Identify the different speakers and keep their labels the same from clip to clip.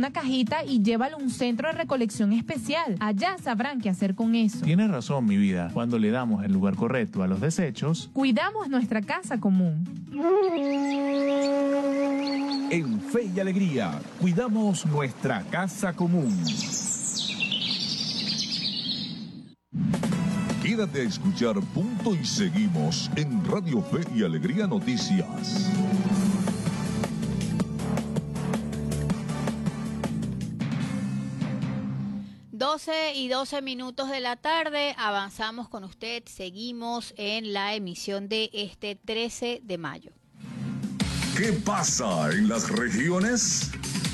Speaker 1: una cajita y llévalo a un centro de recolección especial. Allá sabrán qué hacer con eso.
Speaker 2: Tienes razón, mi vida. Cuando le damos el lugar correcto a los desechos,
Speaker 1: cuidamos nuestra casa común.
Speaker 3: En Fe y Alegría, cuidamos nuestra casa común.
Speaker 4: Quédate a escuchar Punto y Seguimos en Radio Fe y Alegría Noticias.
Speaker 5: y 12 minutos de la tarde, avanzamos con usted, seguimos en la emisión de este 13 de mayo.
Speaker 4: ¿Qué pasa en las regiones?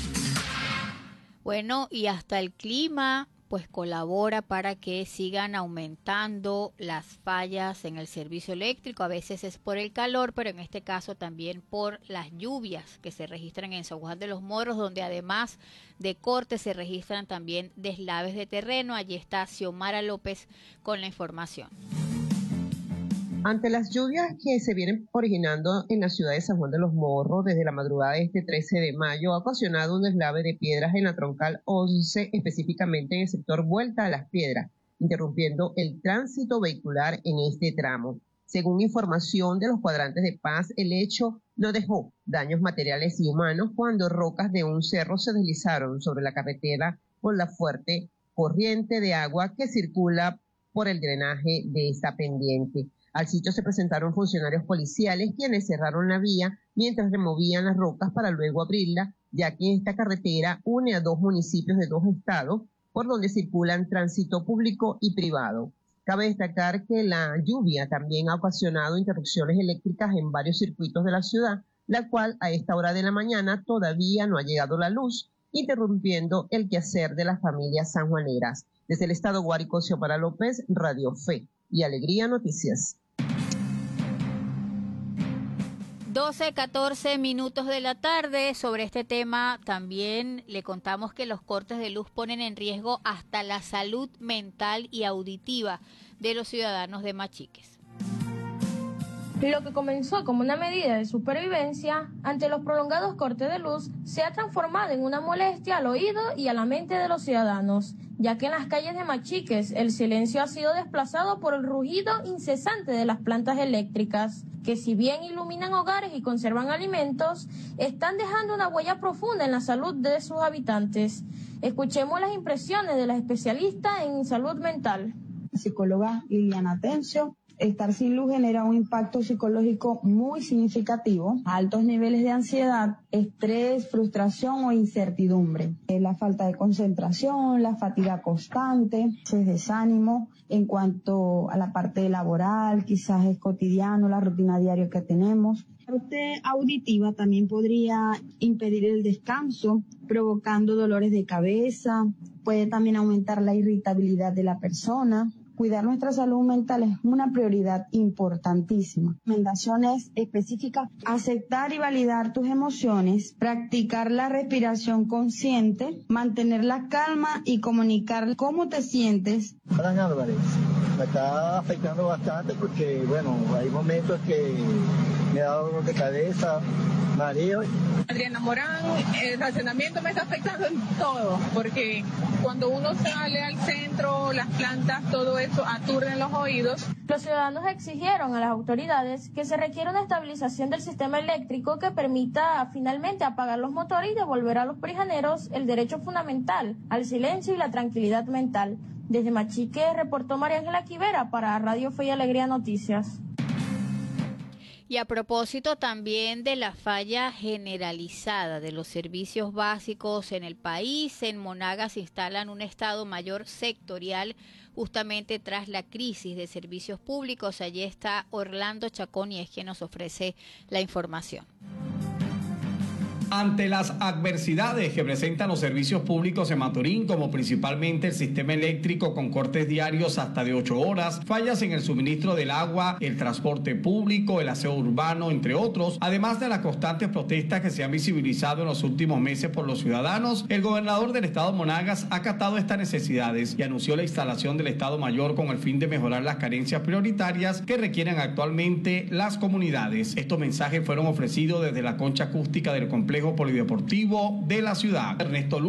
Speaker 5: Bueno, y hasta el clima pues colabora para que sigan aumentando las fallas en el servicio eléctrico. A veces es por el calor, pero en este caso también por las lluvias que se registran en San Juan de los Morros, donde además de cortes se registran también deslaves de terreno. Allí está Xiomara López con la información.
Speaker 6: Ante las lluvias que se vienen originando en la ciudad de San Juan de los Morros desde la madrugada de este 13 de mayo, ha ocasionado un deslave de piedras en la troncal 11, específicamente en el sector Vuelta a las Piedras, interrumpiendo el tránsito vehicular en este tramo. Según información de los cuadrantes de paz, el hecho no dejó daños materiales y humanos cuando rocas de un cerro se deslizaron sobre la carretera por la fuerte corriente de agua que circula por el drenaje de esta pendiente. Al sitio se presentaron funcionarios policiales quienes cerraron la vía mientras removían las rocas para luego abrirla, ya que esta carretera une a dos municipios de dos estados por donde circulan tránsito público y privado. Cabe destacar que la lluvia también ha ocasionado interrupciones eléctricas en varios circuitos de la ciudad, la cual a esta hora de la mañana todavía no ha llegado la luz, interrumpiendo el quehacer de las familias sanjuaneras. Desde el estado Guárico, Xiomara López, Radio Fe y Alegría Noticias.
Speaker 5: 14 minutos de la tarde. Sobre este tema también le contamos que los cortes de luz ponen en riesgo hasta la salud mental y auditiva de los ciudadanos de Machiques.
Speaker 7: Lo que comenzó como una medida de supervivencia ante los prolongados cortes de luz se ha transformado en una molestia al oído y a la mente de los ciudadanos, ya que en las calles de Machiques el silencio ha sido desplazado por el rugido incesante de las plantas eléctricas, que si bien iluminan hogares y conservan alimentos, están dejando una huella profunda en la salud de sus habitantes. Escuchemos las impresiones de la especialista en salud mental.
Speaker 8: Psicóloga Liliana Tencio. Estar sin luz genera un impacto psicológico muy significativo, altos niveles de ansiedad, estrés, frustración o incertidumbre, la falta de concentración, la fatiga constante, desánimo en cuanto a la parte laboral, quizás es cotidiano, la rutina diaria que tenemos. La parte auditiva también podría impedir el descanso, provocando dolores de cabeza, puede también aumentar la irritabilidad de la persona. Cuidar nuestra salud mental es una prioridad importantísima. Recomendaciones específicas: aceptar y validar tus emociones, practicar la respiración consciente, mantener la calma y comunicar cómo te sientes.
Speaker 9: Alan Álvarez, me está afectando bastante porque, bueno, hay momentos que me da dolor de cabeza, mareo.
Speaker 10: Adriana Morán, el racionamiento me está afectando en todo, porque cuando uno sale al centro, las plantas, todo eso aturden los oídos.
Speaker 7: Los ciudadanos exigieron a las autoridades que se requiera una estabilización del sistema eléctrico que permita finalmente apagar los motores y devolver a los prijaneros el derecho fundamental al silencio y la tranquilidad mental. Desde Machique reportó María Ángela Quivera para Radio Fe y Alegría Noticias.
Speaker 5: Y a propósito también de la falla generalizada de los servicios básicos en el país, en Monagas instalan un Estado Mayor sectorial justamente tras la crisis de servicios públicos. Allí está Orlando Chacón y es quien nos ofrece la información.
Speaker 11: Ante las adversidades que presentan los servicios públicos en Maturín, como principalmente el sistema eléctrico con cortes diarios hasta de 8 horas, fallas en el suministro del agua, el transporte público, el aseo urbano, entre otros, además de las constantes protestas que se han visibilizado en los últimos meses por los ciudadanos, el gobernador del estado Monagas ha acatado estas necesidades y anunció la instalación del Estado Mayor con el fin de mejorar las carencias prioritarias que requieren actualmente las comunidades. Estos mensajes fueron ofrecidos desde la concha acústica del complejo polideportivo de la ciudad. Ernesto